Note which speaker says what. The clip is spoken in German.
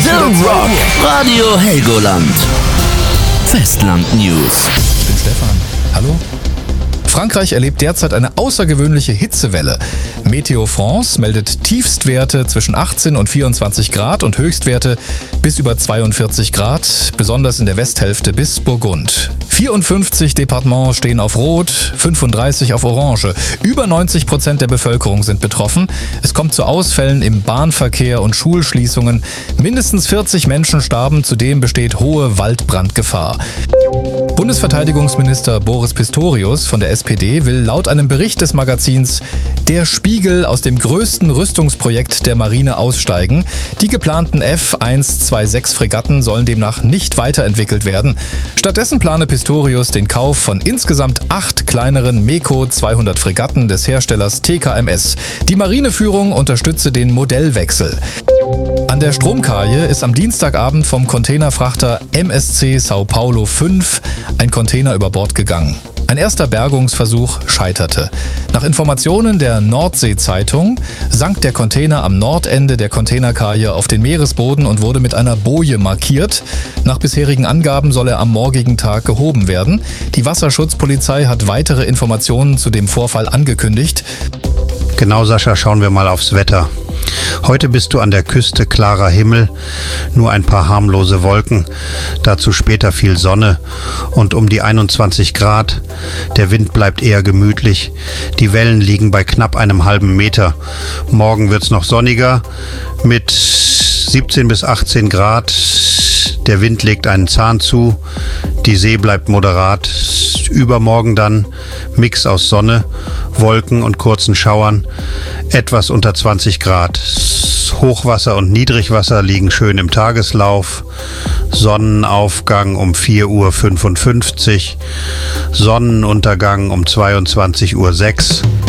Speaker 1: The Rock. Radio Helgoland. Festland News.
Speaker 2: Ich bin Stefan. Hallo. Frankreich erlebt derzeit eine außergewöhnliche Hitzewelle. Meteo France meldet Tiefstwerte zwischen 18 und 24 Grad und Höchstwerte bis über 42 Grad, besonders in der Westhälfte bis Burgund. 54 Departements stehen auf Rot, 35 auf Orange. Über 90% der Bevölkerung sind betroffen. Es kommt zu Ausfällen im Bahnverkehr und Schulschließungen. Mindestens 40 Menschen starben, zudem besteht hohe Waldbrandgefahr. Bundesverteidigungsminister Boris Pistorius von der SPD will laut einem Bericht des Magazins Der Spiegel aus dem größten Rüstungsprojekt der Marine aussteigen. Die geplanten F-126 Fregatten sollen demnach nicht weiterentwickelt werden. Stattdessen plane Pistorius den Kauf von insgesamt 8 kleineren MEKO 200 Fregatten des Herstellers TKMS. Die Marineführung unterstütze den Modellwechsel. An der Stromkaje ist am Dienstagabend vom Containerfrachter MSC São Paulo 5 ein Container über Bord gegangen. Ein erster Bergungsversuch scheiterte. Nach Informationen der Nordsee-Zeitung sank der Container am Nordende der Containerkaje auf den Meeresboden und wurde mit einer Boje markiert. Nach bisherigen Angaben soll er am morgigen Tag gehoben werden. Die Wasserschutzpolizei hat weitere Informationen zu dem Vorfall angekündigt.
Speaker 3: Genau, Sascha, schauen wir mal aufs Wetter. Heute bist du an der Küste, klarer Himmel, nur ein paar harmlose Wolken, dazu später viel Sonne und um die 21 Grad. Der Wind bleibt eher gemütlich, die Wellen liegen bei knapp einem halben Meter. Morgen wird's noch sonniger mit 17 bis 18 Grad. Der Wind legt einen Zahn zu, die See bleibt moderat. Übermorgen dann Mix aus Sonne, Wolken und kurzen Schauern, etwas unter 20 Grad. Hochwasser und Niedrigwasser liegen schön im Tageslauf. Sonnenaufgang um 4:55 Uhr, Sonnenuntergang um 22:06 Uhr.